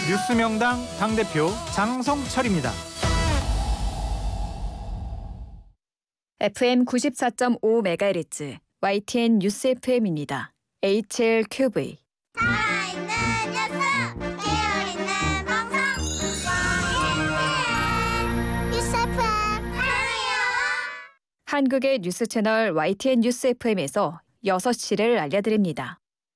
뉴스명당 당대표 장성철입니다. FM 94.5MHz YTN 뉴스 FM입니다. HLQV. 살아있는 뉴스, 깨어있는 방송, YTN 뉴스 FM 사랑해요. 한국의 뉴스 채널 YTN 뉴스 FM에서 6시를 알려드립니다.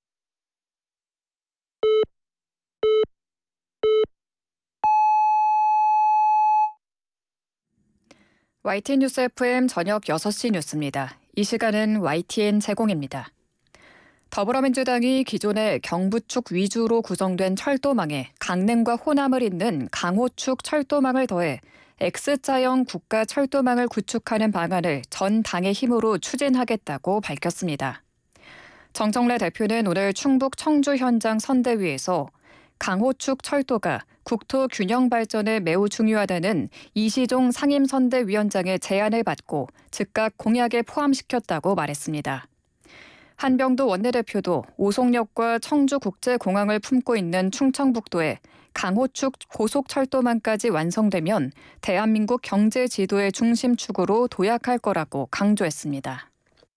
YTN 뉴스 FM 저녁 6시 뉴스입니다. 이 시간은 YTN 제공입니다. 더불어민주당이 기존의 경부축 위주로 구성된 철도망에 강릉과 호남을 잇는 강호축 철도망을 더해 X자형 국가 철도망을 구축하는 방안을 전 당의 힘으로 추진하겠다고 밝혔습니다. 정청래 대표는 오늘 충북 청주 현장 선대위에서 강호축 철도가 국토 균형 발전에 매우 중요하다는 이시종 상임선대위원장의 제안을 받고 즉각 공약에 포함시켰다고 말했습니다. 한병도 원내대표도 오송역과 청주국제공항을 품고 있는 충청북도에 강호축 고속철도망까지 완성되면 대한민국 경제 지도의 중심축으로 도약할 거라고 강조했습니다.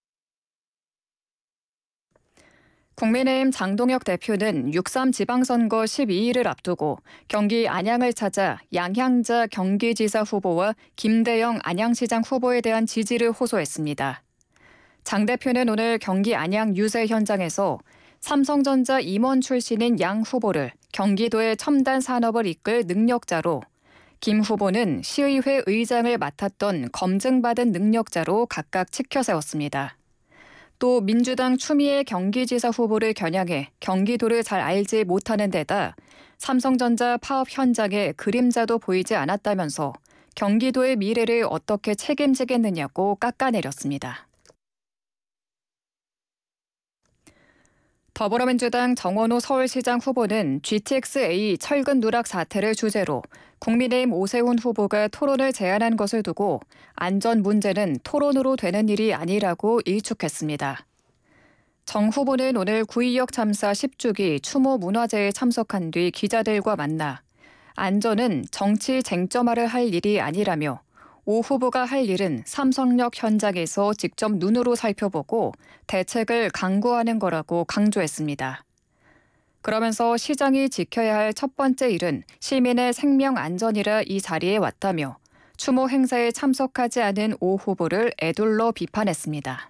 국민의힘 장동혁 대표는 6.3 지방선거 12일을 앞두고 경기 안양을 찾아 양향자 경기지사 후보와 김대영 안양시장 후보에 대한 지지를 호소했습니다. 장 대표는 오늘 경기 안양 유세 현장에서 삼성전자 임원 출신인 양 후보를 경기도의 첨단 산업을 이끌 능력자로, 김 후보는 시의회 의장을 맡았던 검증받은 능력자로 각각 치켜 세웠습니다. 또 민주당 추미애 경기지사 후보를 겨냥해 경기도를 잘 알지 못하는 데다 삼성전자 파업 현장에 그림자도 보이지 않았다면서 경기도의 미래를 어떻게 책임지겠느냐고 깎아내렸습니다. 더불어민주당 정원호 서울시장 후보는 GTX-A 철근 누락 사태를 주제로 국민의힘 오세훈 후보가 토론을 제안한 것을 두고 안전 문제는 토론으로 되는 일이 아니라고 일축했습니다. 정 후보는 오늘 구의역 참사 10주기 추모 문화제에 참석한 뒤 기자들과 만나 안전은 정치 쟁점화를 할 일이 아니라며 오 후보가 할 일은 삼성역 현장에서 직접 눈으로 살펴보고 대책을 강구하는 거라고 강조했습니다. 그러면서 시장이 지켜야 할 첫 번째 일은 시민의 생명 안전이라 이 자리에 왔다며 추모 행사에 참석하지 않은 오 후보를 에둘러 비판했습니다.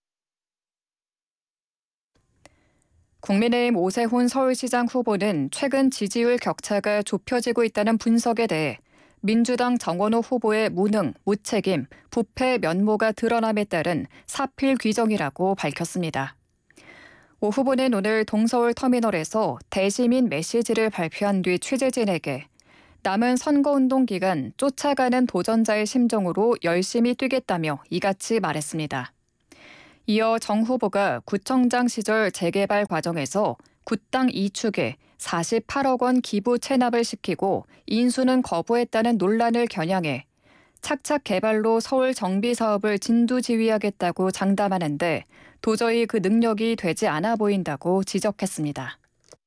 국민의힘 오세훈 서울시장 후보는 최근 지지율 격차가 좁혀지고 있다는 분석에 대해 민주당 정원호 후보의 무능, 무책임, 부패 면모가 드러남에 따른 사필 규정이라고 밝혔습니다. 오 후보는 오늘 동서울 터미널에서 대시민 메시지를 발표한 뒤 취재진에게 남은 선거운동 기간 쫓아가는 도전자의 심정으로 열심히 뛰겠다며 이같이 말했습니다. 이어 정 후보가 구청장 시절 재개발 과정에서 구땅 2축에 48억 원 기부 체납을 시키고 인수는 거부했다는 논란을 겨냥해 착착 개발로 서울 정비 사업을 진두지휘하겠다고 장담하는데 도저히 그 능력이 되지 않아 보인다고 지적했습니다.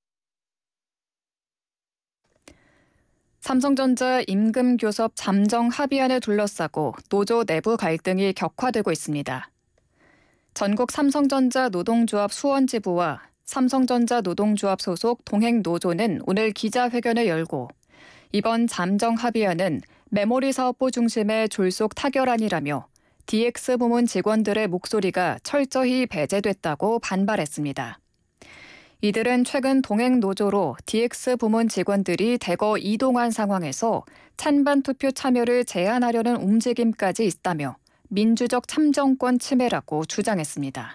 삼성전자 임금교섭 잠정 합의안을 둘러싸고 노조 내부 갈등이 격화되고 있습니다. 전국 삼성전자 노동조합 수원지부와 삼성전자 노동조합 소속 동행노조는 오늘 기자회견을 열고 이번 잠정 합의안은 메모리 사업부 중심의 졸속 타결안이라며 DX 부문 직원들의 목소리가 철저히 배제됐다고 반발했습니다. 이들은 최근 동행노조로 DX 부문 직원들이 대거 이동한 상황에서 찬반 투표 참여를 제한하려는 움직임까지 있다며 민주적 참정권 침해라고 주장했습니다.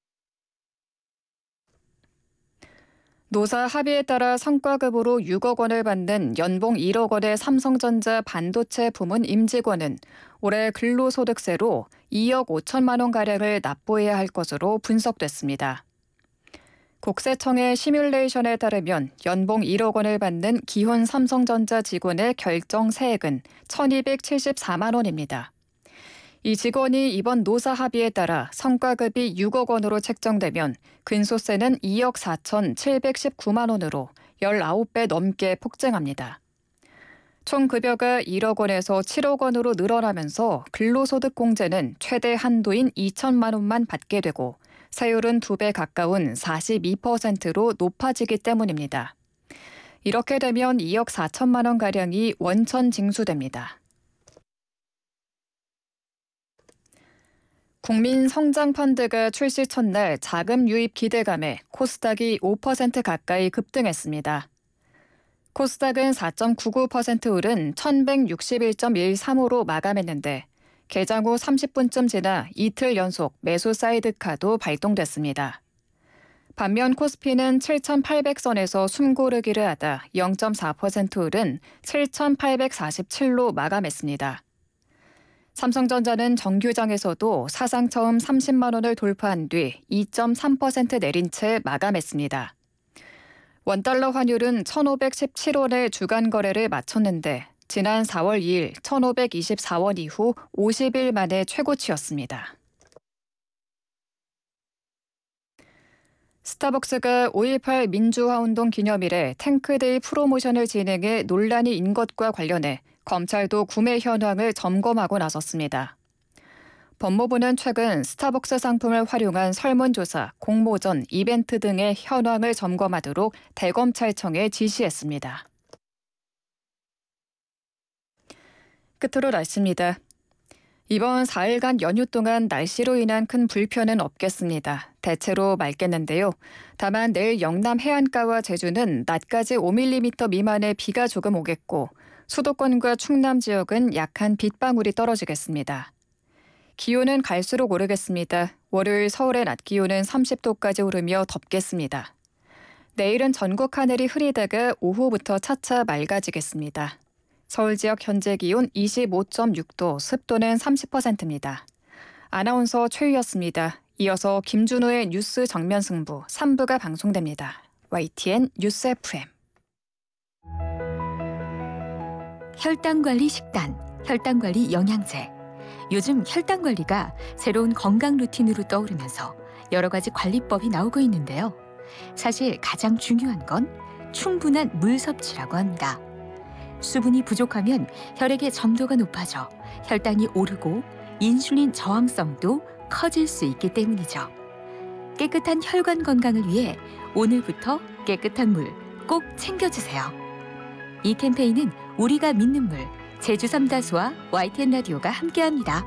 노사 합의에 따라 성과급으로 6억 원을 받는 연봉 1억 원의 삼성전자 반도체 부문 임직원은 올해 근로소득세로 2억 5천만 원가량을 납부해야 할 것으로 분석됐습니다. 국세청의 시뮬레이션에 따르면 연봉 1억 원을 받는 기혼 삼성전자 직원의 결정 세액은 1,274만 원입니다. 이 직원이 이번 노사 합의에 따라 성과급이 6억 원으로 책정되면 근소세는 2억 4,719만 원으로 19배 넘게 폭증합니다. 총 급여가 1억 원에서 7억 원으로 늘어나면서 근로소득 공제는 최대 한도인 2천만 원만 받게 되고 세율은 2배 가까운 42%로 높아지기 때문입니다. 이렇게 되면 2억 4천만 원가량이 원천 징수됩니다. 국민성장펀드가 출시 첫날 자금 유입 기대감에 코스닥이 5% 가까이 급등했습니다. 코스닥은 4.99% 오른 1161.13으로 마감했는데 개장 후 30분쯤 지나 이틀 연속 매수 사이드카도 발동됐습니다. 반면 코스피는 7,800선에서 숨고르기를 하다 0.4% 오른 7,847로 마감했습니다. 삼성전자는 정규장에서도 사상 처음 30만 원을 돌파한 뒤 2.3% 내린 채 마감했습니다. 원달러 환율은 1,517원의 주간 거래를 마쳤는데 지난 4월 2일 1,524원 이후 50일 만에 최고치였습니다. 스타벅스가 5.18 민주화운동 기념일에 탱크데이 프로모션을 진행해 논란이 인 것과 관련해 검찰도 구매 현황을 점검하고 나섰습니다. 법무부는 최근 스타벅스 상품을 활용한 설문조사, 공모전, 이벤트 등의 현황을 점검하도록 대검찰청에 지시했습니다. 끝으로 날씨입니다. 이번 4일간 연휴 동안 날씨로 인한 큰 불편은 없겠습니다. 대체로 맑겠는데요. 다만 내일 영남 해안가와 제주는 낮까지 5mm 미만의 비가 조금 오겠고 수도권과 충남 지역은 약한 빗방울이 떨어지겠습니다. 기온은 갈수록 오르겠습니다. 월요일 서울의 낮 기온은 30도까지 오르며 덥겠습니다. 내일은 전국 하늘이 흐리다가 오후부터 차차 맑아지겠습니다. 서울 지역 현재 기온 25.6도, 습도는 30%입니다. 아나운서 최유였습니다. 이어서 김준호의 뉴스 정면 승부 3부가 방송됩니다. YTN 뉴스 FM. 혈당관리 식단, 혈당관리 영양제. 요즘 혈당관리가 새로운 건강 루틴으로 떠오르면서 여러 가지 관리법이 나오고 있는데요. 사실 가장 중요한 건 충분한 물 섭취라고 합니다. 수분이 부족하면 혈액의 점도가 높아져 혈당이 오르고 인슐린 저항성도 커질 수 있기 때문이죠. 깨끗한 혈관 건강을 위해 오늘부터 깨끗한 물 꼭 챙겨주세요. 이 캠페인은 우리가 믿는 물, 제주 삼다수와 YTN 라디오가 함께합니다.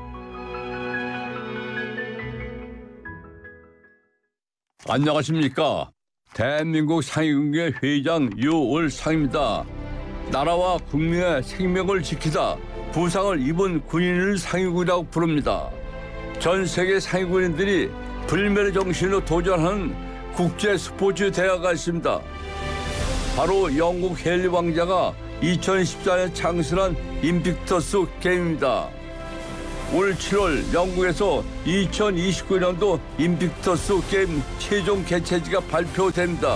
안녕하십니까. 대한민국 상위군계 회장 유월상입니다. 나라와 국민의 생명을 지키다 부상을 입은 군인을 상위군이라고 부릅니다. 전 세계 상위군인들이 불멸의 정신으로 도전하는 국제 스포츠 대회가 있습니다. 바로 영국 헨리 왕자가 2014년 창설한 인빅터스 게임입니다. 올 7월 영국에서 2029년도 인빅터스 게임 최종 개최지가 발표됩니다.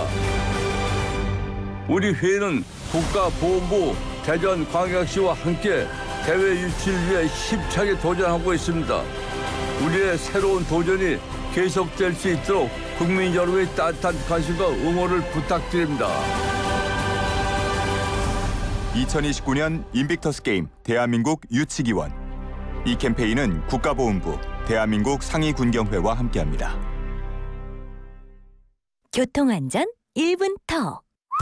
우리 회는 국가보훈부 대전광역시와 함께 대회 유치를 위해 힘차게 도전하고 있습니다. 우리의 새로운 도전이 계속될 수 있도록 국민 여러분의 따뜻한 관심과 응원을 부탁드립니다. 2029년 인빅터스 게임 대한민국 유치기원. 이 캠페인은 국가보훈부, 대한민국 상위군경회와 함께합니다. 교통안전 1분 더.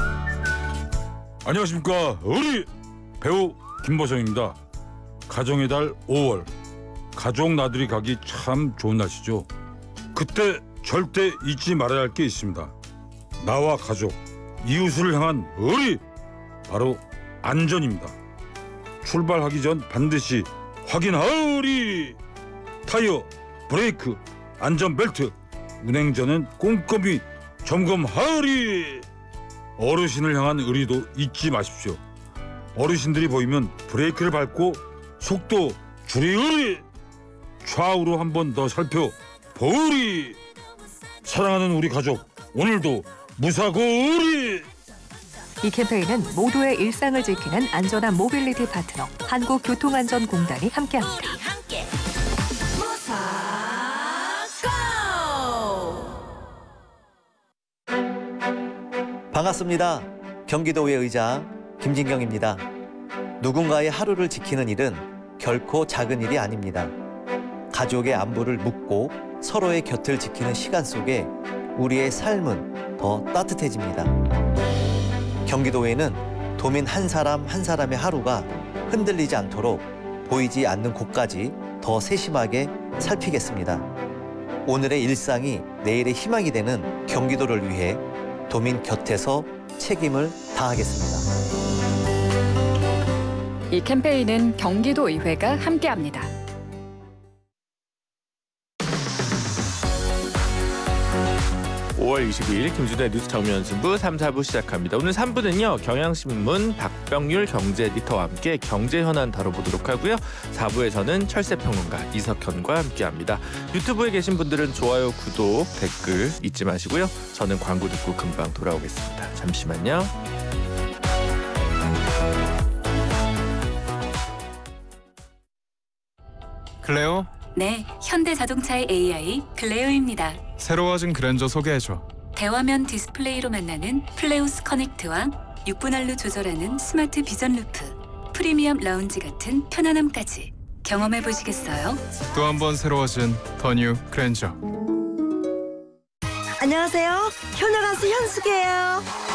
안녕하십니까. 우리 배우 김보성입니다. 가정의 달 5월. 가족 나들이 가기 참 좋은 날씨죠. 그때 절대 잊지 말아야 할 게 있습니다. 나와 가족, 이웃을 향한 의리, 바로 안전입니다. 출발하기 전 반드시 확인하으리. 타이어, 브레이크, 안전벨트, 운행 전엔 꼼꼼히 점검하으리. 어르신을 향한 의리도 잊지 마십시오. 어르신들이 보이면 브레이크를 밟고 속도 줄이으리. 좌우로 한 번 더 살펴보으리. 사랑하는 우리 가족, 오늘도 무사고으리. 이 캠페인은 모두의 일상을 지키는 안전한 모빌리티 파트너 한국교통안전공단이 함께합니다. 반갑습니다. 경기도의 의장 김진경입니다. 누군가의 하루를 지키는 일은 결코 작은 일이 아닙니다. 가족의 안부를 묻고 서로의 곁을 지키는 시간 속에 우리의 삶은 더 따뜻해집니다. 경기도에는 도민 한 사람 한 사람의 하루가 흔들리지 않도록 보이지 않는 곳까지 더 세심하게 살피겠습니다. 오늘의 일상이 내일의 희망이 되는 경기도를 위해 도민 곁에서 책임을 다하겠습니다. 이 캠페인은 경기도의회가 함께합니다. (5월 22일) 김준의 뉴스 정면승부 3, 4부 시작합니다. 오늘 3부는요. 경향신문 박병률 경제 에디터와 함께 경제 현안 다뤄보도록 하고요. 4부에서는 철새평론가 이석현과 함께합니다. 유튜브에 계신 분들은 좋아요, 구독, 댓글 잊지 마시고요. 저는 광고 듣고 금방 돌아오겠습니다. 잠시만요. 클레오? 네, 현대자동차의 AI 클레오입니다. 새로워진 그랜저 소개해줘. 대화면 디스플레이로 만나는 플레우스 커넥트와 6분할로 조절하는 스마트 비전 루프, 프리미엄 라운지 같은 편안함까지 경험해 보시겠어요? 또 한 번 새로워진 더 뉴 그랜저. 안녕하세요. 효녀 가수 현숙이에요.